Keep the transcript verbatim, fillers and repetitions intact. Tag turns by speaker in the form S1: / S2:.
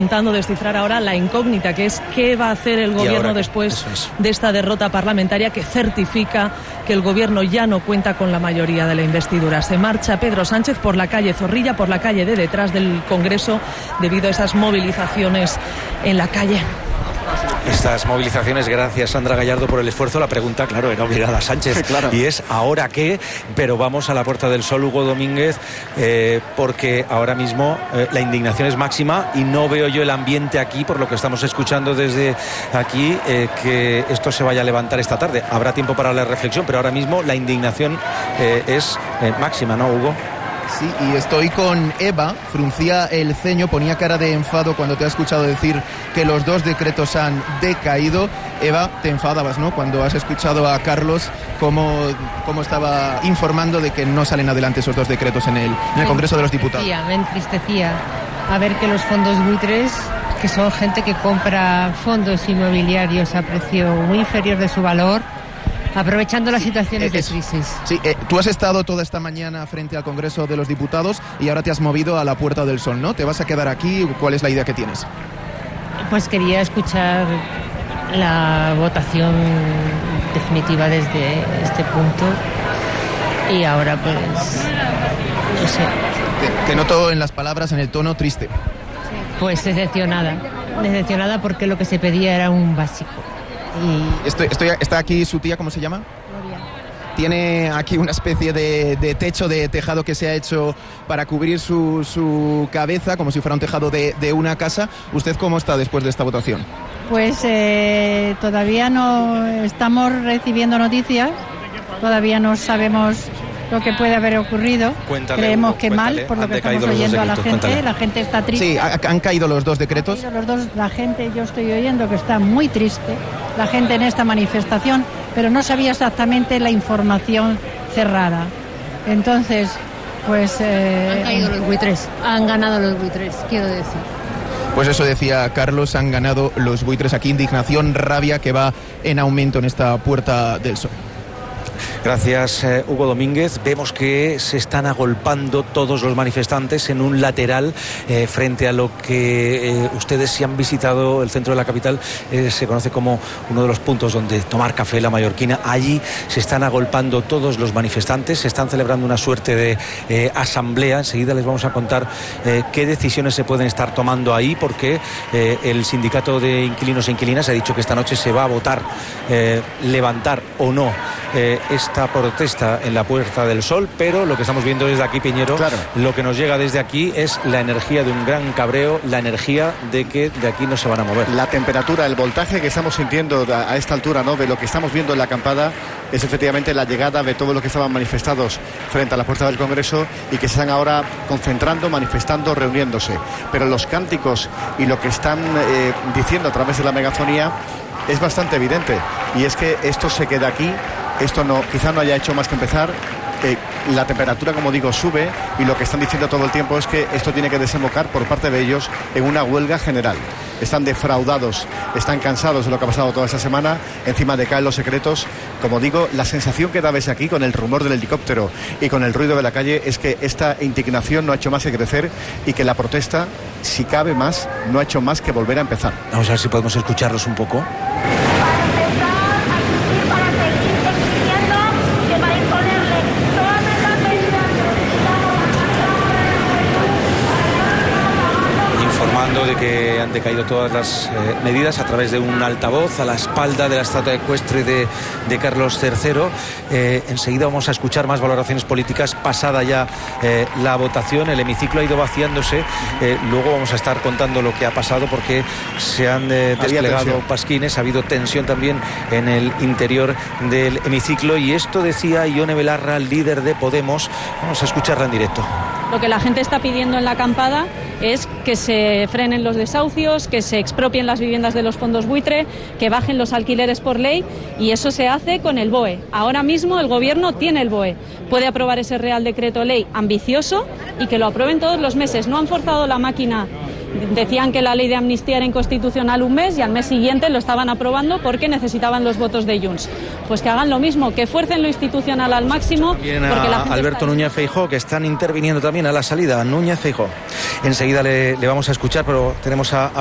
S1: Intentando descifrar ahora la incógnita, que es qué va a hacer el gobierno después de esta derrota parlamentaria que certifica que el gobierno ya no cuenta con la mayoría de la investidura. Se marcha Pedro Sánchez por la calle Zorrilla, por la calle de detrás del Congreso, debido a esas movilizaciones en la calle.
S2: Estas movilizaciones, gracias Sandra Gallardo por el esfuerzo. La pregunta, claro, era obligada a Sánchez, claro. Y es ¿ahora qué? Pero vamos a la Puerta del Sol, Hugo Domínguez, eh, porque ahora mismo eh, la indignación es máxima y no veo yo el ambiente aquí, por lo que estamos escuchando desde aquí, eh, que esto se vaya a levantar esta tarde. Habrá tiempo para la reflexión, pero ahora mismo la indignación eh, es eh, máxima, ¿no, Hugo?
S3: Sí, y estoy con Eva, fruncía el ceño, ponía cara de enfado cuando te ha escuchado decir que los dos decretos han decaído. Eva, te enfadabas, ¿no?, cuando has escuchado a Carlos cómo, cómo estaba informando de que no salen adelante esos dos decretos en el, en el Congreso de los Diputados.
S4: Me entristecía a ver que los fondos buitres, que son gente que compra fondos inmobiliarios a precio muy inferior de su valor, aprovechando las situaciones
S3: es,
S4: de crisis.
S3: Sí, eh, tú has estado toda esta mañana frente al Congreso de los Diputados y ahora te has movido a la Puerta del Sol, ¿no? ¿Te vas a quedar aquí? ¿Cuál es la idea que tienes?
S4: Pues quería escuchar la votación definitiva desde este punto y ahora pues no sé.
S3: Te, te noto en las palabras, en el tono triste.
S4: Pues decepcionada, decepcionada porque lo que se pedía era un básico. Y...
S3: Estoy, estoy, está aquí su tía, ¿cómo se llama?
S4: Gloria.
S3: Tiene aquí una especie de, de techo, de tejado que se ha hecho para cubrir su, su cabeza, como si fuera un tejado de, de una casa. ¿Usted cómo está después de esta votación?
S5: Pues eh, todavía no estamos recibiendo noticias, todavía no sabemos lo que puede haber ocurrido.
S2: Cuéntale,
S5: Creemos
S2: Hugo,
S5: que
S2: cuéntale.
S5: mal, por lo
S2: Han
S5: que estamos
S2: decaído los dos
S5: oyendo a la
S2: decretos,
S5: gente,
S2: cuéntale.
S5: la gente está triste.
S3: Sí, ha- han caído los dos decretos.
S5: Han caído los dos, la gente, yo estoy oyendo que está muy triste, la gente en esta manifestación, pero no sabía exactamente la información cerrada. Entonces, pues... Eh,
S4: han caído los buitres, han ganado los buitres, quiero decir.
S3: Pues eso decía Carlos, han ganado los buitres aquí. Indignación, rabia que va en aumento en esta Puerta del Sol.
S2: Gracias, eh, Hugo Domínguez. Vemos que se están agolpando todos los manifestantes en un lateral eh, frente a lo que eh, ustedes, si han visitado el centro de la capital, eh, se conoce como uno de los puntos donde tomar café, la Mallorquina. Allí se están agolpando todos los manifestantes, se están celebrando una suerte de eh, asamblea. Enseguida les vamos a contar eh, qué decisiones se pueden estar tomando ahí, porque eh, el sindicato de inquilinos e inquilinas ha dicho que esta noche se va a votar eh, levantar o no eh, esta protesta en la Puerta del Sol, pero lo que estamos viendo desde aquí, Piñero, claro, lo que nos llega desde aquí es la energía de un gran cabreo, la energía de que de aquí no se van a mover.
S6: La temperatura, el voltaje que estamos sintiendo a esta altura, ¿no?, de lo que estamos viendo en la acampada, es efectivamente la llegada de todos los que estaban manifestados frente a la puerta del Congreso y que se están ahora concentrando, manifestando, reuniéndose. Pero los cánticos y lo que están eh, diciendo a través de la megafonía es bastante evidente, y es que esto se queda aquí. Esto no, quizá no haya hecho más que empezar. Eh, la temperatura, como digo, sube, y lo que están diciendo todo el tiempo es que esto tiene que desembocar por parte de ellos en una huelga general. Están defraudados, están cansados de lo que ha pasado toda esta semana. Encima decaen los secretos. Como digo, la sensación que da desde aquí, con el rumor del helicóptero y con el ruido de la calle, es que esta indignación no ha hecho más que crecer y que la protesta, si cabe más, no ha hecho más que volver a empezar.
S2: Vamos a ver si podemos escucharlos un poco. De que han decaído todas las eh, medidas a través de un altavoz a la espalda de la estatua ecuestre de, de Carlos tercero. Eh, enseguida vamos a escuchar más valoraciones políticas pasada ya eh, la votación. El hemiciclo ha ido vaciándose. Eh, luego vamos a estar contando lo que ha pasado, porque se han eh, desplegado pasquines, ha habido tensión también en el interior del hemiciclo, y esto decía Ione Belarra, líder de Podemos. Vamos a escucharla en directo.
S7: Lo que la gente está pidiendo en la acampada es que se frenen los desahucios, que se expropien las viviendas de los fondos buitre, que bajen los alquileres por ley, y eso se hace con el B O E. Ahora mismo el Gobierno tiene el B O E, puede aprobar ese Real Decreto Ley ambicioso y que lo aprueben todos los meses. No han forzado la máquina Decían que la ley de amnistía era inconstitucional un mes y al mes siguiente lo estaban aprobando porque necesitaban los votos de Junts. Pues que hagan lo mismo, que fuercen lo institucional al máximo.
S2: También
S7: porque
S2: a
S7: la gente
S2: Alberto
S7: está...
S2: Núñez Feijóo, que están interviniendo también a la salida. Núñez Feijóo. Enseguida le, le vamos a escuchar, pero tenemos a